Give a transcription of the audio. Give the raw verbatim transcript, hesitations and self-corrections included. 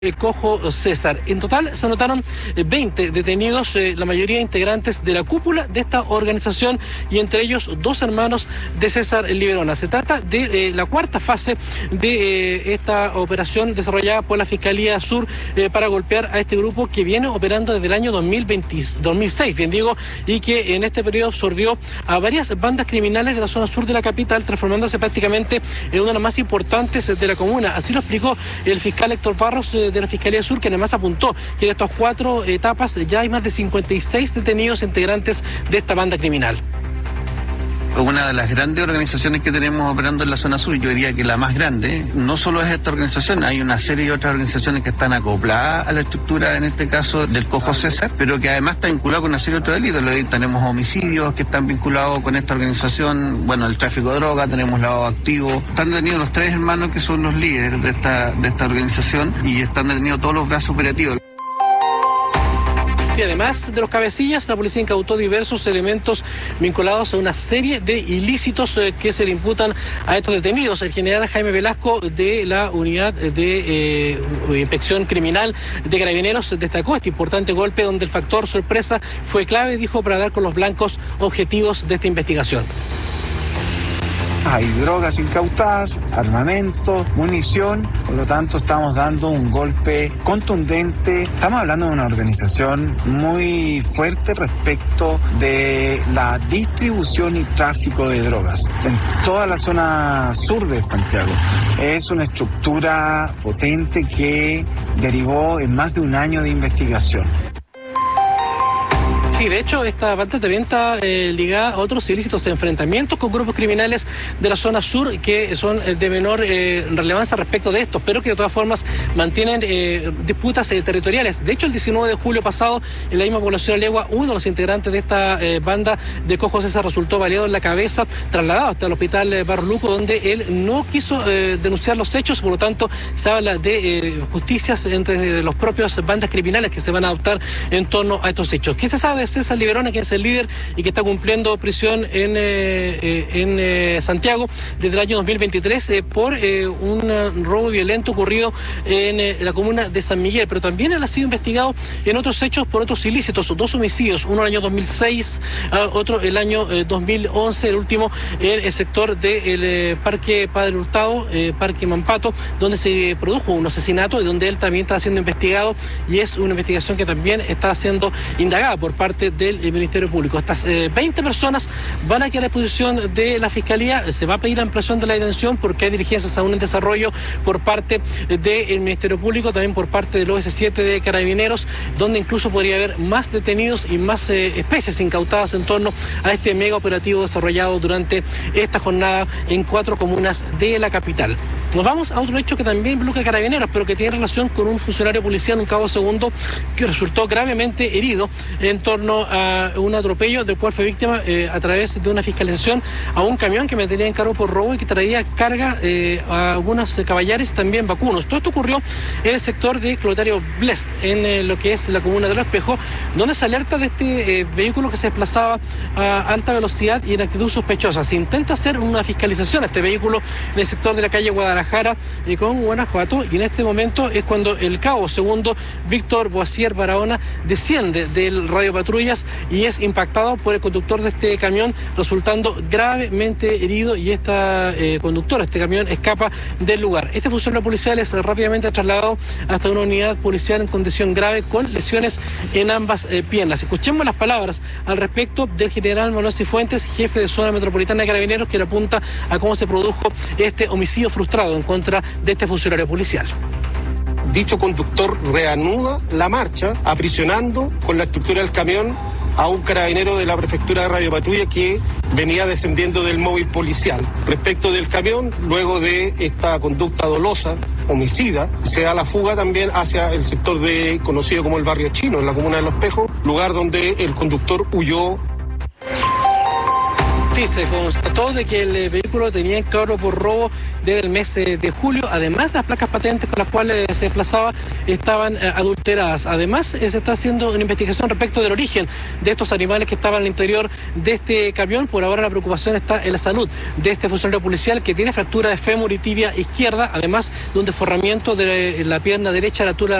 El Cojo César. En total se anotaron veinte detenidos, eh, la mayoría integrantes de la cúpula de esta organización y entre ellos dos hermanos de César Liberona. Se trata de eh, la cuarta fase de eh, esta operación desarrollada por la Fiscalía Sur eh, para golpear a este grupo que viene operando desde el año dos mil veinte, dos mil seis, bien digo, y que en este periodo absorbió a varias bandas criminales de la zona sur de la capital, transformándose prácticamente en una de las más importantes de la comuna. Así lo explicó el fiscal Héctor Barros eh, de la Fiscalía Sur, que además apuntó que en estas cuatro etapas ya hay más de cincuenta y seis detenidos integrantes de esta banda criminal. Una de las grandes organizaciones que tenemos operando en la zona sur, yo diría que la más grande, no solo es esta organización, hay una serie de otras organizaciones que están acopladas a la estructura, en este caso del Cojo César, pero que además está vinculado con una serie de otros delitos. Tenemos homicidios que están vinculados con esta organización, bueno, el tráfico de droga, tenemos lavado activo. Están detenidos los tres hermanos que son los líderes de esta, de esta organización y están detenidos todos los brazos operativos. Sí, además de los cabecillas, la policía incautó diversos elementos vinculados a una serie de ilícitos eh, que se le imputan a estos detenidos. El general Jaime Velasco de la Unidad de eh, Inspección Criminal de Carabineros destacó este importante golpe donde el factor sorpresa fue clave, dijo, para dar con los blancos objetivos de esta investigación. Hay drogas incautadas, armamento, munición, por lo tanto estamos dando un golpe contundente. Estamos hablando de una organización muy fuerte respecto de la distribución y tráfico de drogas en toda la zona sur de Santiago. Es una estructura potente que derivó en más de un año de investigación. Sí, de hecho, esta banda también está eh, ligada a otros ilícitos de enfrentamientos con grupos criminales de la zona sur que son de menor eh, relevancia respecto de estos, pero que de todas formas mantienen eh, disputas eh, territoriales. De hecho, el diecinueve de julio pasado, en la misma población de Legua, uno de los integrantes de esta eh, banda de Cojo César resultó baleado en la cabeza, trasladado hasta el hospital eh, Barro Luco, donde él no quiso eh, denunciar los hechos. Por lo tanto, se habla de eh, justicias entre eh, los propios bandas criminales que se van a adoptar en torno a estos hechos. ¿Qué se sabe de César Liberona, que es el líder y que está cumpliendo prisión en, eh, en eh, Santiago desde el año dos mil veintitrés eh, por eh, un uh, robo violento ocurrido en eh, la comuna de San Miguel? Pero también él ha sido investigado en otros hechos por otros ilícitos, dos homicidios, uno en el año dos mil seis, uh, otro el año eh, dos mil once, el último en el sector del eh, Parque Padre Hurtado, eh, Parque Mampato, donde se produjo un asesinato y donde él también está siendo investigado, y es una investigación que también está siendo indagada por parte del el Ministerio Público. Estas eh, veinte personas van a quedar a disposición de la Fiscalía. Se va a pedir ampliación de la detención porque hay diligencias aún en desarrollo por parte del Ministerio Público, también por parte del O S siete de Carabineros, donde incluso podría haber más detenidos y más eh, especies incautadas en torno a este mega operativo desarrollado durante esta jornada en cuatro comunas de la capital. Nos vamos a otro hecho que también involucra Carabineros, pero que tiene relación con un funcionario policial, un cabo segundo, que resultó gravemente herido en torno a un atropello del cual fue víctima eh, a través de una fiscalización a un camión que mantenía en cargo por robo y que traía carga eh, a algunos eh, caballares y también vacunos. Todo esto ocurrió en el sector de Clotario Blest, en eh, lo que es la comuna de Los Espejos, donde se alerta de este eh, vehículo que se desplazaba a alta velocidad y en actitud sospechosa. Se intenta hacer una fiscalización a este vehículo en el sector de la calle Guadalajara eh, con Guanajuato, y en este momento es cuando el cabo segundo Víctor Boasier Barahona desciende del radio patrullas y es impactado por el conductor de este camión, resultando gravemente herido, y esta eh, conductora, este camión, escapa del lugar. Este funcionario policial es rápidamente trasladado hasta una unidad policial en condición grave con lesiones en ambas eh, piernas. Escuchemos las palabras al respecto del general Manuel Cifuentes, jefe de zona metropolitana de Carabineros, que le apunta a cómo se produjo este homicidio frustrado en contra de este funcionario policial. Dicho conductor reanuda la marcha, aprisionando con la estructura del camión a un carabinero de la prefectura de Radio Patrulla que venía descendiendo del móvil policial. Respecto del camión, luego de esta conducta dolosa, homicida, se da la fuga también hacia el sector de conocido como el Barrio Chino, en la comuna de Los Espejos, lugar donde el conductor huyó. Sí, se constató de que el vehículo tenía en cargo por robo desde el mes eh, de julio. Además, las placas patentes con las cuales eh, se desplazaba estaban eh, adulteradas. Además, eh, se está haciendo una investigación respecto del origen de estos animales que estaban al interior de este camión. Por ahora la preocupación está en la salud de este funcionario policial, que tiene fractura de fémur y tibia izquierda, además de un desforramiento de la pierna derecha a la altura